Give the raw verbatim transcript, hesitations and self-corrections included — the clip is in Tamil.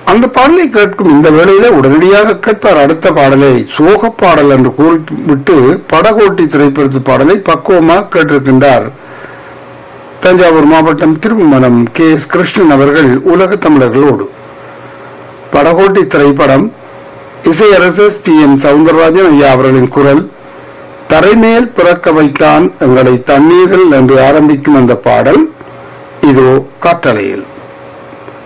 அந்த பாடலை கேட்கும் இந்த வேளையில உடனடியாக கேட்பார் அடுத்த பாடலை சோக பாடல் என்று கூறிவிட்டு படகோட்டி திரைப்படத்து பாடலை பக்குவமாக கேட்டிருக்கின்றார் தஞ்சாவூர் மாவட்டம் திருமணம் கே எஸ் கிருஷ்ணன் அவர்கள் உலக தமிழர்களோடு. படகோட்டி திரைப்படம் இசையரசர் டி எம் சவுந்தரராஜன் ஐயா அவர்களின் குரல். தரைமேல் பிறக்க வைத்தான் எங்களை தண்ணீர்கள் என்று ஆரம்பிக்கும் அந்த பாடல் இதோ காற்றலையில்.